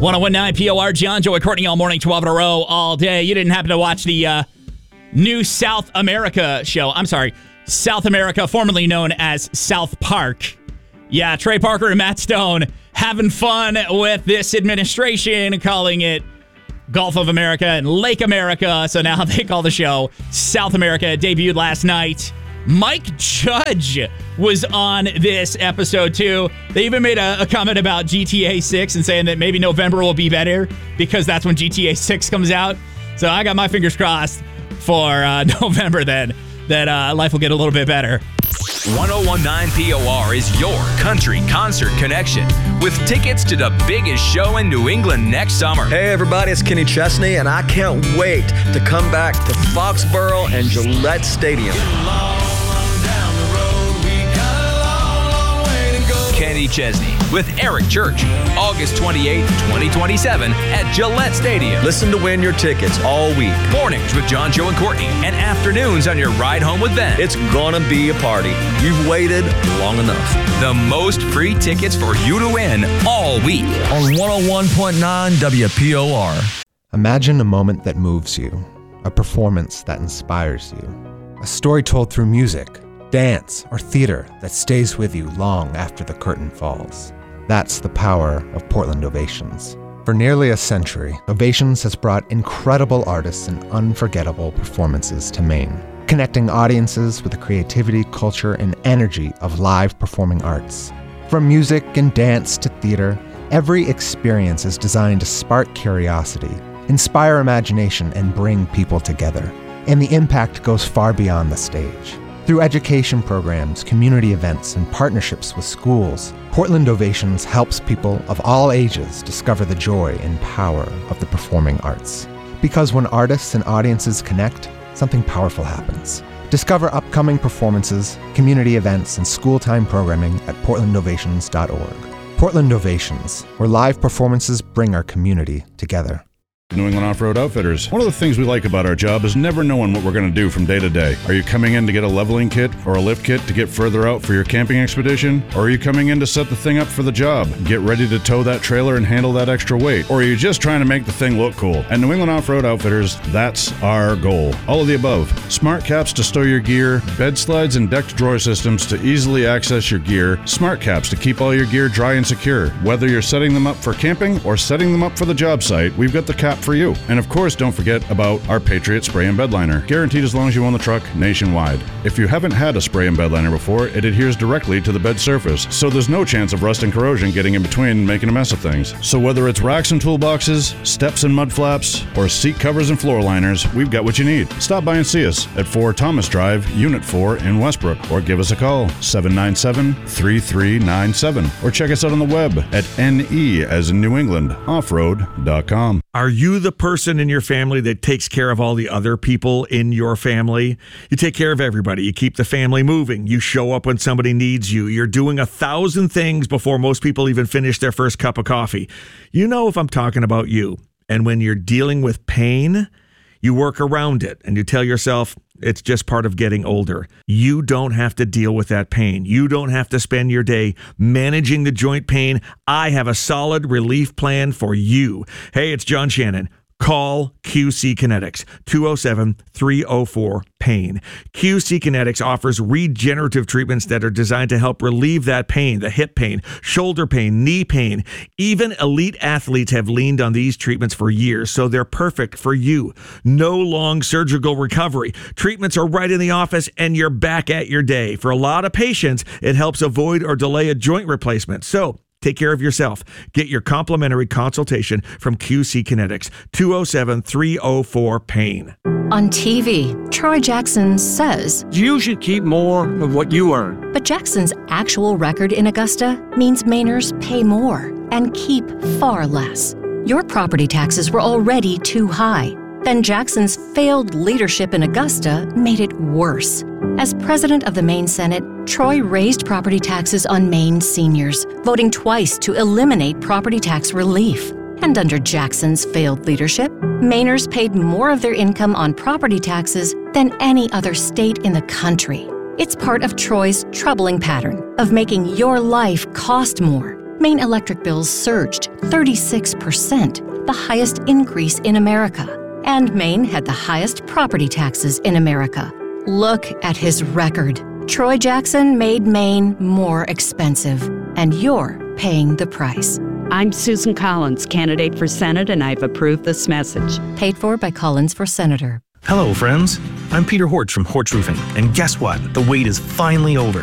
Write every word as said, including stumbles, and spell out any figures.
one oh one point nine P O R, John, Joey, Courtney, all morning, twelve in a row, all day. You didn't happen to watch the uh, new South America show. I'm sorry, South America, formerly known as South Park. Yeah, Trey Parker and Matt Stone having fun with this administration, calling it Gulf of America and Lake America. So now they call the show South America. It debuted last night. Mike Judge was on this episode, too. They even made a, a comment about G T A six and saying that maybe November will be better because that's when G T A six comes out. So I got my fingers crossed for uh, November then, that uh, life will get a little bit better. one oh one point nine P O R is your country concert connection with tickets to the biggest show in New England next summer. Hey everybody, it's Kenny Chesney, and I can't wait to come back to Foxborough and Gillette Stadium. Kenny Chesney with Eric Church, August twenty-eighth, twenty twenty-seven at Gillette Stadium. Listen to win your tickets all week. Mornings with John, Joe, and Courtney, and afternoons on your ride home with them. It's gonna be a party. You've waited long enough. The most free tickets for you to win all week. On one oh one point nine W P O R. Imagine a moment that moves you, a performance that inspires you, a story told through music, dance, or theater that stays with you long after the curtain falls. That's the power of Portland Ovations. For nearly a century, Ovations has brought incredible artists and unforgettable performances to Maine, connecting audiences with the creativity, culture, and energy of live performing arts. From music and dance to theater, every experience is designed to spark curiosity, inspire imagination, and bring people together. And the impact goes far beyond the stage. Through education programs, community events, and partnerships with schools, Portland Ovations helps people of all ages discover the joy and power of the performing arts. Because when artists and audiences connect, something powerful happens. Discover upcoming performances, community events, and school-time programming at portland ovations dot org. Portland Ovations, where live performances bring our community together. New England Off-Road Outfitters. One of the things we like about our job is never knowing what we're going to do from day to day. Are you coming in to get a leveling kit or a lift kit to get further out for your camping expedition? Or are you coming in to set the thing up for the job, get ready to tow that trailer and handle that extra weight? Or are you just trying to make the thing look cool? At New England Off-Road Outfitters, that's our goal. All of the above. Smart caps to stow your gear, bed slides and decked drawer systems to easily access your gear, smart caps to keep all your gear dry and secure. Whether you're setting them up for camping or setting them up for the job site, we've got the cap for you. And of course, don't forget about our Patriot Spray and Bed Liner, guaranteed as long as you own the truck nationwide. If you haven't had a spray and bed liner before, it adheres directly to the bed surface, so there's no chance of rust and corrosion getting in between and making a mess of things. So whether it's racks and toolboxes, steps and mud flaps, or seat covers and floor liners, we've got what you need. Stop by and see us at four Thomas Drive, Unit four in Westbrook, or give us a call, seven nine seven, three three nine seven, or check us out on the web at N E as in New England, offroad dot com. Are you the person in your family that takes care of all the other people in your family? You take care of everybody. You keep the family moving. You show up when somebody needs you. You're doing a thousand things before most people even finish their first cup of coffee. You know if I'm talking about you. And when you're dealing with pain, you work around it and you tell yourself, it's just part of getting older. You don't have to deal with that pain. You don't have to spend your day managing the joint pain. I have a solid relief plan for you. Hey, it's John Shannon. Call Q C Kinetics, two oh seven, three oh four, pain. Q C Kinetics offers regenerative treatments that are designed to help relieve that pain, the hip pain, shoulder pain, knee pain. Even elite athletes have leaned on these treatments for years, so they're perfect for you. No long surgical recovery. Treatments are right in the office, and you're back at your day. For a lot of patients, it helps avoid or delay a joint replacement. So, take care of yourself. Get your complimentary consultation from Q C Kinetics, two oh seven, three oh four, pain. On T V, Troy Jackson says, "You should keep more of what you earn." But Jackson's actual record in Augusta means Mainers pay more and keep far less. Your property taxes were already too high. Then Jackson's failed leadership in Augusta made it worse. As president of the Maine Senate, Troy raised property taxes on Maine seniors, voting twice to eliminate property tax relief. And under Jackson's failed leadership, Mainers paid more of their income on property taxes than any other state in the country. It's part of Troy's troubling pattern of making your life cost more. Maine electric bills surged thirty-six percent, the highest increase in America. And Maine had the highest property taxes in America. Look at his record. Troy Jackson made Maine more expensive, and you're paying the price. I'm Susan Collins, candidate for Senate, and I've approved this message. Paid for by Collins for Senator. Hello, friends. I'm Peter Horch from Horch Roofing, and guess what? The wait is finally over.